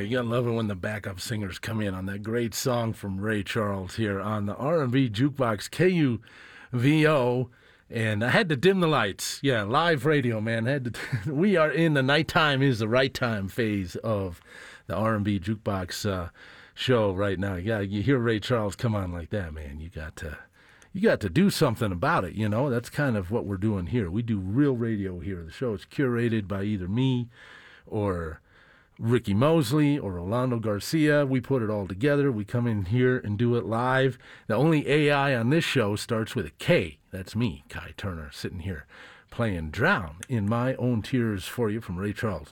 you gotta love it when the backup singers come in on that great song from Ray Charles here on the R&B Jukebox KUVO. And I had to dim the lights. Yeah, live radio, man. We are in the nighttime is the right time phase of the R&B Jukebox show right now. Yeah, you hear Ray Charles come on like that, man. You got to do something about it, you know. That's kind of what we're doing here. We do real radio here. The show is curated by either me or Ricky Mosley or Rolando Garcia. We put it all together. We come in here and do it live. The only AI on this show starts with a K. That's me, Kai Turner, sitting here playing Drown in My Own Tears for you from Ray Charles.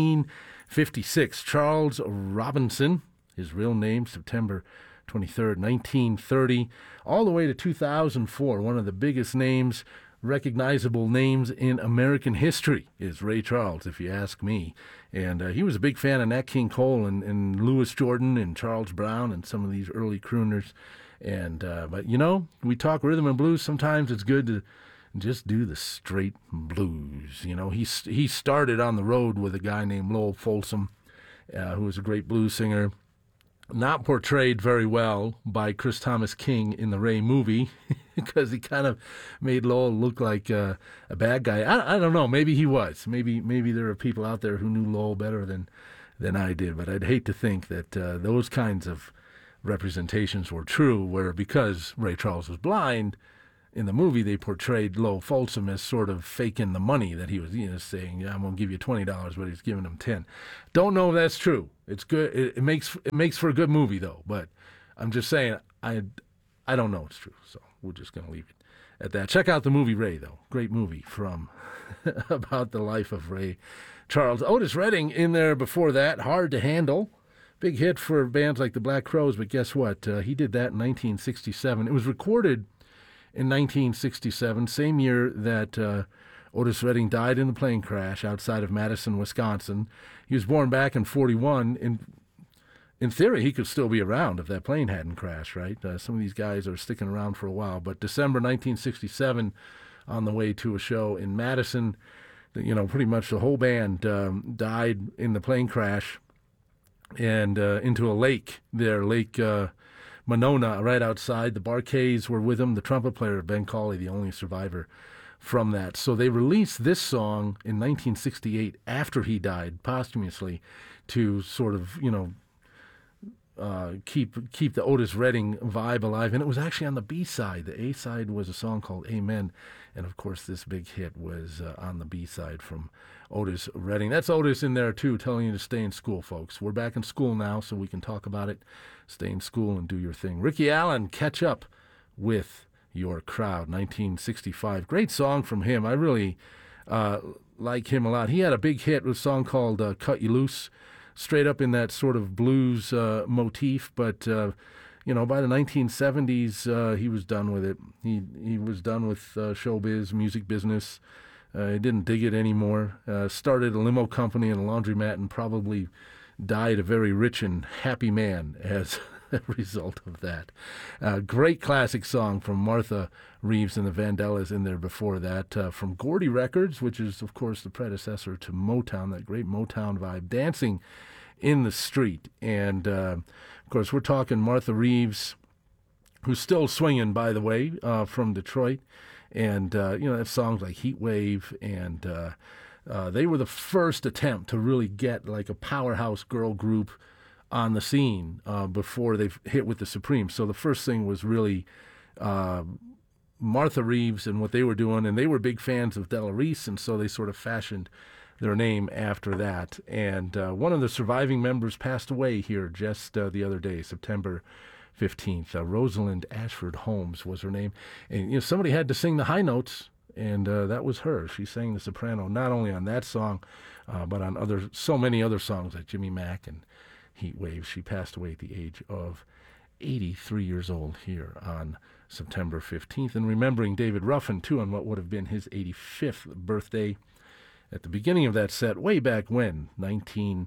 1956, Charles Robinson, his real name, September 23rd, 1930, all the way to 2004. One of the biggest names, recognizable names in American history is Ray Charles, if you ask me. And he was a big fan of Nat King Cole and Louis Jordan and Charles Brown and some of these early crooners. And but, you know, we talk rhythm and blues. Sometimes it's good to just do the straight blues. You know, he started on the road with a guy named Lowell Folsom, who was a great blues singer. Not portrayed very well by Chris Thomas King in the Ray movie because he kind of made Lowell look like a bad guy. I don't know. Maybe he was. Maybe there are people out there who knew Lowell better than I did. But I'd hate to think that those kinds of representations were true, where because Ray Charles was blind, in the movie they portrayed Lowell Folsom as sort of faking the money that he was, saying, yeah, I'm going to give you $20, but he's giving him 10. Don't know if that's true. It's good. It makes for a good movie, though. But I'm just saying, I don't know it's true. So we're just going to leave it at that. Check out the movie Ray, though. Great movie from about the life of Ray Charles. Otis Redding in there before that. Hard to Handle. Big hit for bands like the Black Crowes, but guess what? He did that in 1967. It was recorded in 1967, same year that Otis Redding died in the plane crash outside of Madison, Wisconsin. He was born back in 41. In theory, he could still be around if that plane hadn't crashed, right? Some of these guys are sticking around for a while. But December 1967, on the way to a show in Madison, pretty much the whole band died in the plane crash and into a lake there, Lake Monona, right outside. The Bar-Kays were with him. The trumpet player, Ben Cauley, the only survivor from that. So they released this song in 1968 after he died, posthumously, to sort of, keep the Otis Redding vibe alive. And it was actually on the B-side. The A-side was a song called Amen. And, of course, this big hit was on the B-side from Otis Redding. That's Otis in there, too, telling you to stay in school, folks. We're back in school now, so we can talk about it. Stay in school and do your thing. Ricky Allen, Catch Up with Your Crowd, 1965. Great song from him. I really like him a lot. He had a big hit with a song called Cut You Loose, straight up in that sort of blues motif, but by the 1970s, he was done with it. He was done with showbiz, music business. He didn't dig it anymore. Started a limo company and a laundromat and probably died a very rich and happy man as a result of that. Great classic song from Martha Reeves and the Vandellas in there before that. From Gordy Records, which is, of course, the predecessor to Motown, that great Motown vibe, Dancing in the Street. And, of course, we're talking Martha Reeves, who's still swinging, by the way, from Detroit. And, have songs like Heat Wave, and they were the first attempt to really get like a powerhouse girl group on the scene before they hit with the Supremes. So the first thing was really Martha Reeves and what they were doing, and they were big fans of Della Reese, and so they sort of fashioned their name after that. And one of the surviving members passed away here just the other day, September 15th. Rosalind Ashford Holmes was her name. And, somebody had to sing the high notes, and that was her. She sang the soprano, not only on that song, but on so many other songs like Jimmy Mack and Heat Wave. She passed away at the age of 83 years old here on September 15th. And remembering David Ruffin, too, on what would have been his 85th birthday at the beginning of that set, way back when, 19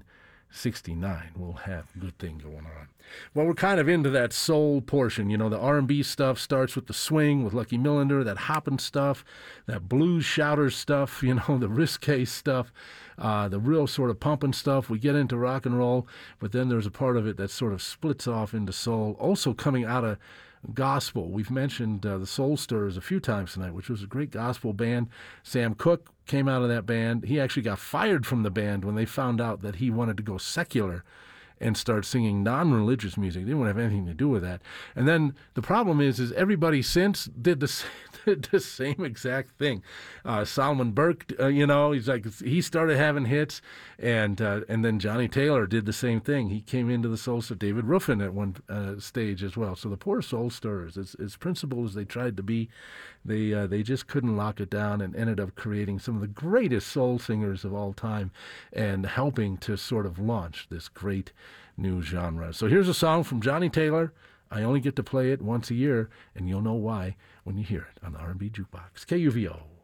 69 will have a good thing going on. Well, we're kind of into that soul portion. You know, the R&B stuff starts with the swing, with Lucky Millinder, that hopping stuff, that blues shouter stuff, you know, the risque stuff, the real sort of pumping stuff. We get into rock and roll, but then there's a part of it that sort of splits off into soul, also coming out of gospel. We've mentioned the Soul Stirrers a few times tonight, which was a great gospel band. Sam Cooke came out of that band. He actually got fired from the band when they found out that he wanted to go secular and start singing non-religious music. They didn't want to have anything to do with that. And then the problem is everybody since did the same exact thing. Solomon Burke, he started having hits, and then Johnny Taylor did the same thing. He came into the Soul Stirrers. David Ruffin at one stage as well. So the poor Soul Stirrers, as principled as they tried to be, they just couldn't lock it down and ended up creating some of the greatest soul singers of all time and helping to sort of launch this great new genre. So here's a song from Johnny Taylor. I only get to play it once a year, and you'll know why when you hear it on the R&B Jukebox. KUVO.